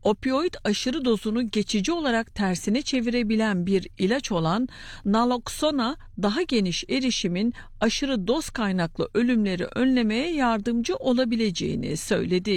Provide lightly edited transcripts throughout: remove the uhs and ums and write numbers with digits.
Opioid aşırı dozunu geçici olarak tersine çevirebilen bir ilaç olan naloxona daha geniş erişimin aşırı doz kaynaklı ölümleri önlemeye yardımcı olabileceğini söyledi.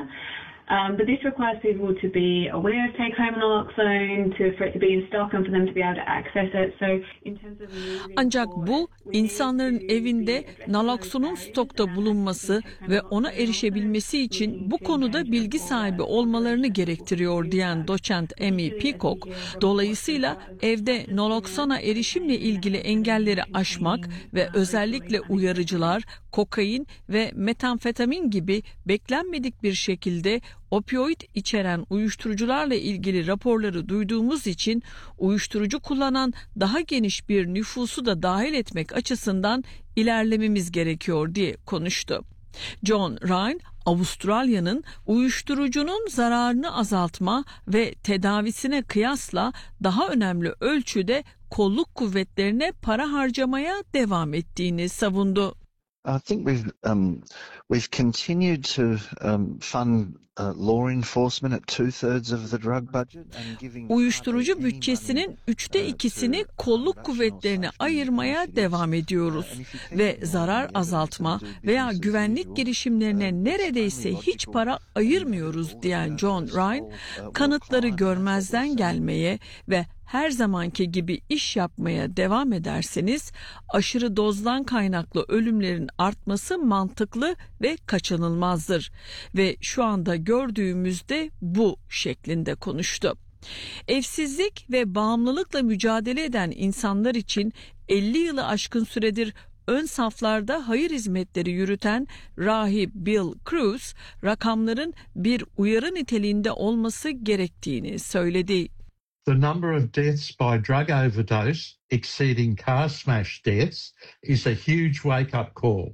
But this requires people to be aware of take-home naloxone, for it to be in stock and for them to be able to access it. So in terms of Ancak bu insanların evinde naloxonun stokta bulunması ve ona erişebilmesi için bu konuda bilgi sahibi olmalarını gerektiriyor diyen doçent Amy Peacock, dolayısıyla evde naloxona erişimle ilgili engelleri aşmak ve özellikle uyarıcılar, kokain ve metamfetamin gibi beklenmedik bir şekilde opioid içeren uyuşturucularla ilgili raporları duyduğumuz için uyuşturucu kullanan daha geniş bir nüfusu da dahil etmek açısından ilerlememiz gerekiyor diye konuştu. John Ryan, Avustralya'nın uyuşturucunun zararını azaltma ve tedavisine kıyasla daha önemli ölçüde kolluk kuvvetlerine para harcamaya devam ettiğini savundu. I think we've continued to fund law enforcement at 2/3 of the drug budget and giving uyuşturucu bütçesinin 2/3'sini kolluk kuvvetlerine ayırmaya devam ediyoruz ve zarar azaltma veya güvenlik girişimlerine neredeyse hiç para ayırmıyoruz diyen John Ryan, kanıtları görmezden gelmeye ve her zamanki gibi iş yapmaya devam ederseniz aşırı dozdan kaynaklı ölümlerin artması mantıklı ve kaçınılmazdır ve şu anda gördüğümüzde bu şeklinde konuştu. Evsizlik ve bağımlılıkla mücadele eden insanlar için 50 yılı aşkın süredir ön saflarda hayır hizmetleri yürüten rahip Bill Cruz, rakamların bir uyarı niteliğinde olması gerektiğini söyledi. The number of deaths by drug overdose exceeding car smash deaths is a huge wake-up call.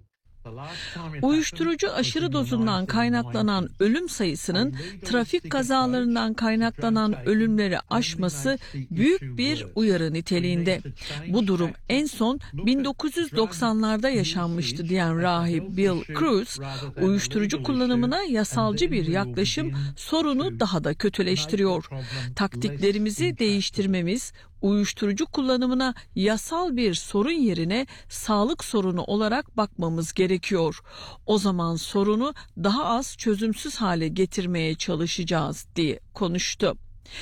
Uyuşturucu aşırı dozundan kaynaklanan ölüm sayısının trafik kazalarından kaynaklanan ölümleri aşması büyük bir uyarı niteliğinde. Bu durum en son 1990'larda yaşanmıştı diyen rahip Bill Cruz, uyuşturucu kullanımına yasalcı bir yaklaşım sorunu daha da kötüleştiriyor. Taktiklerimizi değiştirmemiz, uyuşturucu kullanımına yasal bir sorun yerine sağlık sorunu olarak bakmamız gerekiyor. O zaman sorunu daha az çözümsüz hale getirmeye çalışacağız diye konuştu.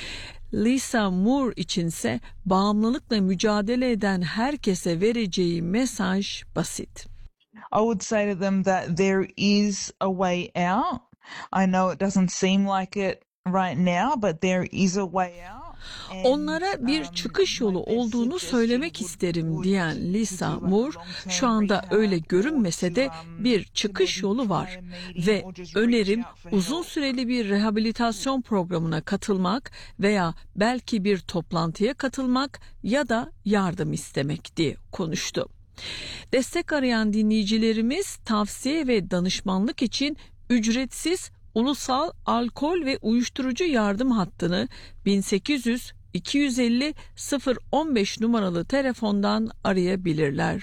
Lisa Moore içinse bağımlılıkla mücadele eden herkese vereceği mesaj basit. I would say to them that there is a way out. I know it doesn't seem like it right now, but there is a way out. Onlara bir çıkış yolu olduğunu söylemek isterim diyen Lisa Moore, şu anda öyle görünmese de bir çıkış yolu var ve önerim uzun süreli bir rehabilitasyon programına katılmak veya belki bir toplantıya katılmak ya da yardım istemek diye konuştu. Destek arayan dinleyicilerimiz tavsiye ve danışmanlık için ücretsiz Ulusal Alkol ve Uyuşturucu Yardım Hattı'nı 1800 250 015 numaralı telefondan arayabilirler.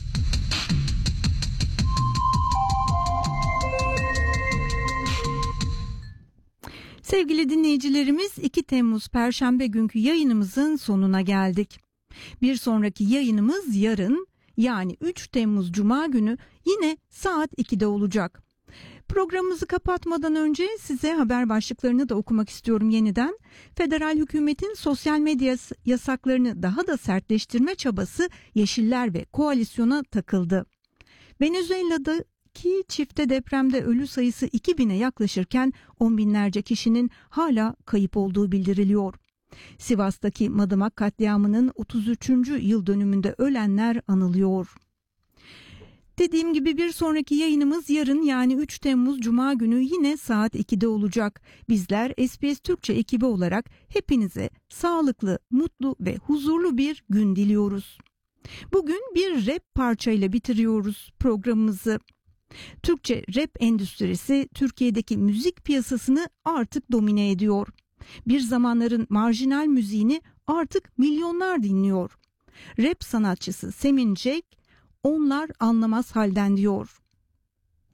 Sevgili dinleyicilerimiz, 2 Temmuz Perşembe günkü yayınımızın sonuna geldik. Bir sonraki yayınımız yarın, yani 3 Temmuz Cuma günü yine saat 2'de olacak. Programımızı kapatmadan önce size haber başlıklarını da okumak istiyorum yeniden. Federal hükümetin sosyal medya yasaklarını daha da sertleştirme çabası Yeşiller ve koalisyona takıldı. Venezuela'daki çifte depremde ölü sayısı 2000'e yaklaşırken on binlerce kişinin hala kayıp olduğu bildiriliyor. Sivas'taki Madımak katliamının 33. yıl dönümünde ölenler anılıyor. Dediğim gibi bir sonraki yayınımız yarın, yani 3 Temmuz Cuma günü yine saat 2'de olacak. Bizler SBS Türkçe ekibi olarak hepinize sağlıklı, mutlu ve huzurlu bir gün diliyoruz. Bugün bir rap parçayla bitiriyoruz programımızı. Türkçe rap endüstrisi Türkiye'deki müzik piyasasını artık domine ediyor. Bir zamanların marjinal müziğini artık milyonlar dinliyor. Rap sanatçısı Semin Cenk, "Onlar anlamaz halden" diyor.